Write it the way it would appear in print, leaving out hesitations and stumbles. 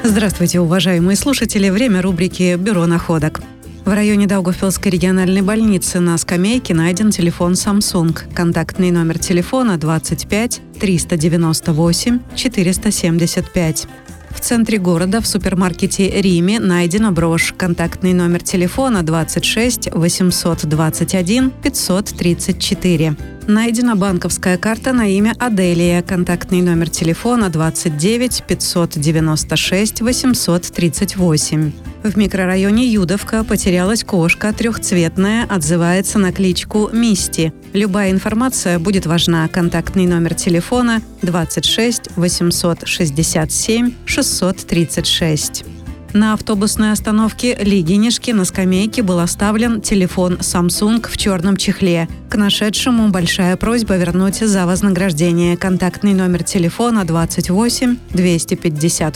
Здравствуйте, уважаемые слушатели! Время рубрики «Бюро находок». В районе Даугавпилской региональной больницы на скамейке найден телефон Samsung. Контактный номер телефона 25 398 475. В центре города в супермаркете «Риме» найдена брошь. Контактный номер телефона 26 821 534. Найдена банковская карта на имя Аделия. Контактный номер телефона 29 596 838. В микрорайоне Юдовка потерялась кошка трехцветная, отзывается на кличку Мисти. Любая информация будет важна. Контактный номер телефона 26 867 636. На автобусной остановке Лигинишки на скамейке был оставлен телефон Samsung в черном чехле. К нашедшему большая просьба вернуть за вознаграждение. Контактный номер телефона 28 250